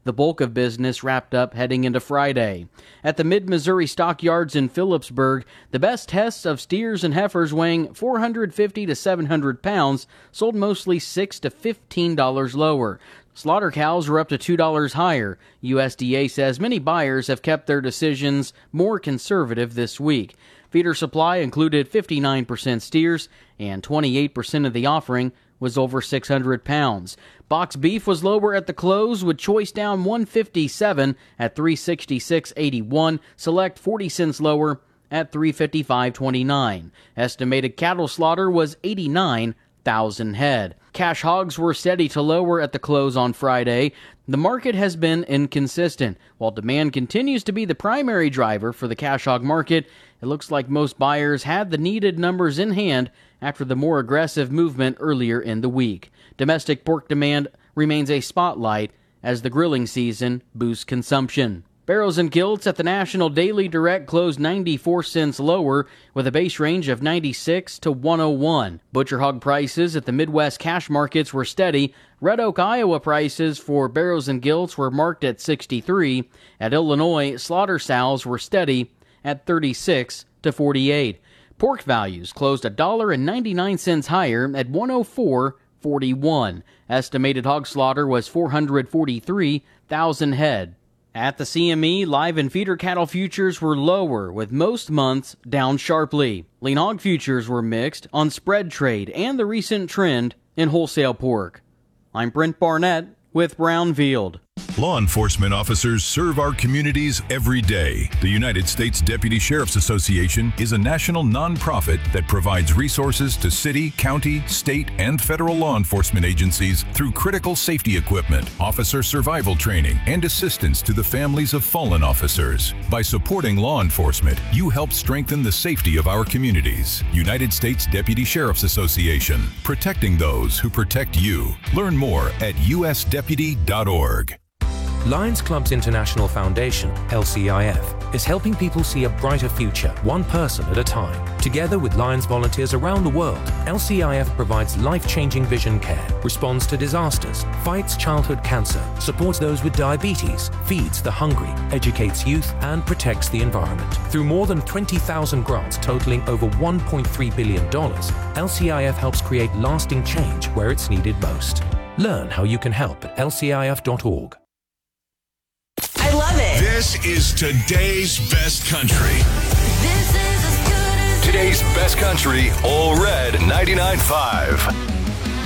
The bulk of business wrapped up heading into Friday. At the Mid-Missouri Stockyards in Phillipsburg, the best tests of steers and heifers weighing 450 to 700 pounds sold mostly $6 to $15 lower. Slaughter cows were up to $2 higher. USDA says many buyers have kept their decisions more conservative this week. Feeder supply included 59% steers, and 28% of the offering was over 600 pounds. Box beef was lower at the close, with choice down $1.57 at $366.81, select 40 cents lower at $355.29. Estimated cattle slaughter was 89,000 head. Cash hogs were steady to lower at the close on Friday. The market has been inconsistent. While demand continues to be the primary driver for the cash hog market, it looks like most buyers had the needed numbers in hand after the more aggressive movement earlier in the week. Domestic pork demand remains a spotlight as the grilling season boosts consumption. Barrows and Gilts at the National Daily Direct closed 94 cents lower with a base range of 96 to 101. Butcher hog prices at the Midwest cash markets were steady. Red Oak, Iowa prices for Barrows and Gilts were marked at 63. At Illinois, slaughter sows were steady at 36 to 48. Pork values closed $1.99 higher at 104.41. Estimated hog slaughter was 443,000 head. At the CME, live and feeder cattle futures were lower, with most months down sharply. Lean hog futures were mixed on spread trade and the recent trend in wholesale pork. I'm Brent Barnett with Brownfield. Law enforcement officers serve our communities every day. The United States Deputy Sheriff's Association is a national nonprofit that provides resources to city, county, state, and federal law enforcement agencies through critical safety equipment, officer survival training, and assistance to the families of fallen officers. By supporting law enforcement, you help strengthen the safety of our communities. United States Deputy Sheriff's Association, protecting those who protect you. Learn more at usdeputy.org. Lions Clubs International Foundation, LCIF, is helping people see a brighter future, one person at a time. Together with Lions volunteers around the world, LCIF provides life-changing vision care, responds to disasters, fights childhood cancer, supports those with diabetes, feeds the hungry, educates youth, and protects the environment. Through more than 20,000 grants totaling over $1.3 billion, LCIF helps create lasting change where it's needed most. Learn how you can help at lcif.org. I love it. This is today's best country. This is as good as Today's best country, All Red 99.5.